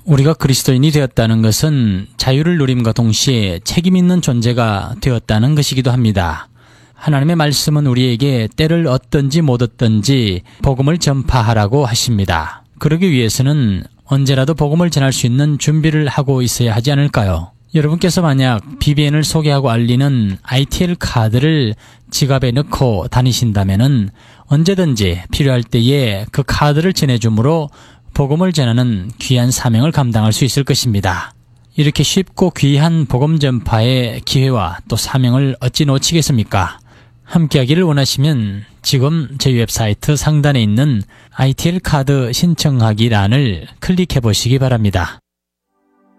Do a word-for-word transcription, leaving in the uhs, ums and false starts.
우리가 그리스도인이 되었다는 것은 자유를 누림과 동시에 책임 있는 존재가 되었다는 것이기도 합니다. 하나님의 말씀은 우리에게 때를 얻든지 못 얻든지 복음을 전파하라고 하십니다. 그러기 위해서는 언제라도 복음을 전할 수 있는 준비를 하고 있어야 하지 않을까요? 여러분께서 만약 비비엔을 소개하고 알리는 아이티엘 카드를 지갑에 넣고 다니신다면은 언제든지 필요할 때에 그 카드를 전해줌으로 복음을 전하는 귀한 사명을 감당할 수 있을 것입니다. 이렇게 쉽고 귀한 복음 전파의 기회와 또 사명을 어찌 놓치겠습니까? 함께하기를 원하시면 지금 저희 웹사이트 상단에 있는 아이티엘 카드 신청하기란을 클릭해 보시기 바랍니다.